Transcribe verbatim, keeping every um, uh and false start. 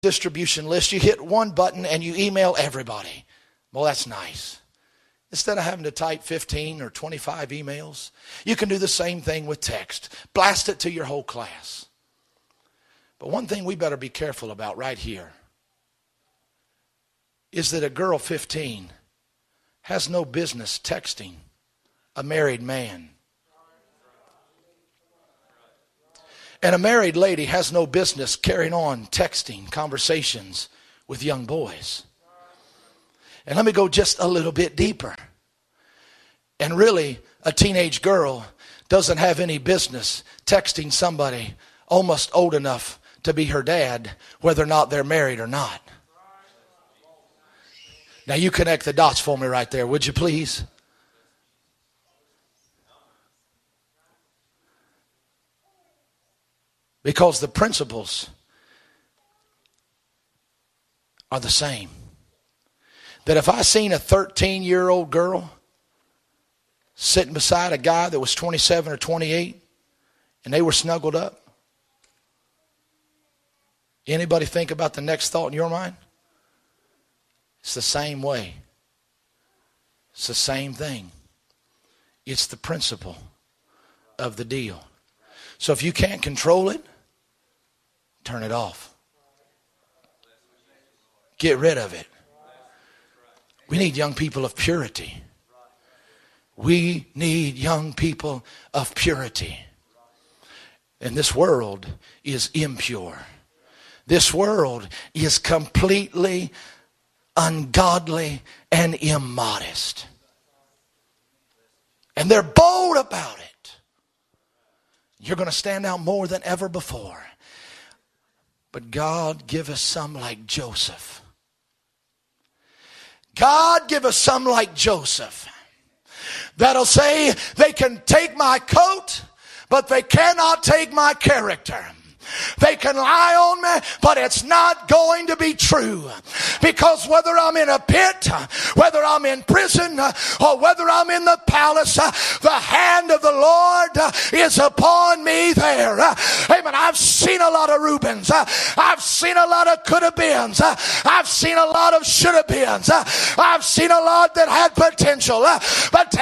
distribution list. You hit one button and you email everybody. Well, that's nice. Instead of having to type fifteen or twenty-five emails, you can do the same thing with text. Blast it to your whole class. But one thing we better be careful about right here is that a girl fifteen has no business texting a married man. And a married lady has no business carrying on texting conversations with young boys. And let me go just a little bit deeper. And really, a teenage girl doesn't have any business texting somebody almost old enough to be her dad, whether or not they're married or not. Now you connect the dots for me right there, would you please? Because the principles are the same. That if I seen a thirteen-year-old girl sitting beside a guy that was twenty-seven or twenty-eight and they were snuggled up, anybody think about the next thought in your mind? It's the same way. It's the same thing. It's the principle of the deal. So if you can't control it, turn it off. Get rid of it. We need young people of purity. We need young people of purity. And this world is impure. This world is completely ungodly and immodest. And they're bold about it. You're going to stand out more than ever before. But God, give us some like Joseph. God, give us some like Joseph. That'll say, they can take my coat, but they cannot take my character. They can lie on me, but it's not going to be true. Because whether I'm in a pit, whether I'm in prison, or whether I'm in the palace, the hand of the Lord is upon me there. Amen. I've seen a lot of Reubens. I've seen a lot of could have beens. I've seen a lot of should have beens. I've seen a lot that had potential. But